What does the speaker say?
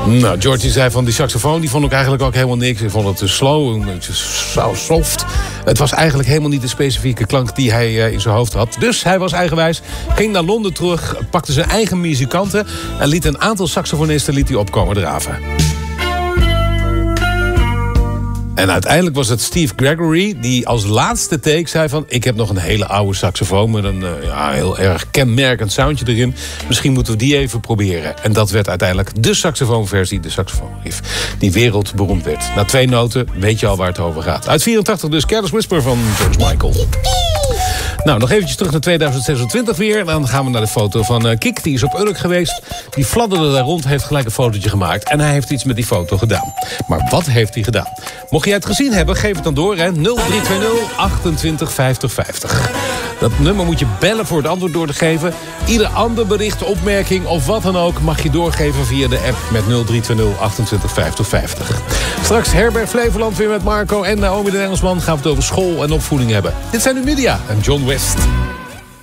Nou, Georgie zei van die saxofoon, die vond ik eigenlijk ook helemaal niks. Ik vond het te slow, een beetje soft. Het was eigenlijk helemaal niet de specifieke klank die hij in zijn hoofd had. Dus hij was eigenwijs, ging naar Londen terug, pakte zijn eigen muzikanten en liet een aantal saxofonisten opkomen draven. En uiteindelijk was het Steve Gregory die als laatste take zei van... ik heb nog een hele oude saxofoon met een heel erg kenmerkend soundje erin. Misschien moeten we die even proberen. En dat werd uiteindelijk de saxofoonversie, de saxofoonriff, die wereldberoemd werd. Na 2 noten weet je al waar het over gaat. Uit 84 dus Careless Whisper van George Michael. Nou, nog eventjes terug naar 2026 weer. En dan gaan we naar de foto van Kik. Die is op Urk geweest. Die fladderde daar rond, heeft gelijk een fotootje gemaakt. En hij heeft iets met die foto gedaan. Maar wat heeft hij gedaan? Mocht jij het gezien hebben, geef het dan door, hè. 0320 28 50 50. Dat nummer moet je bellen voor het antwoord door te geven. Ieder ander bericht, opmerking of wat dan ook mag je doorgeven via de app met 0320 28 50 50. Straks Herbert Flevoland weer met Marco en Naomi de Engelsman gaan we het over school en opvoeding hebben. Dit zijn nu Media en John West.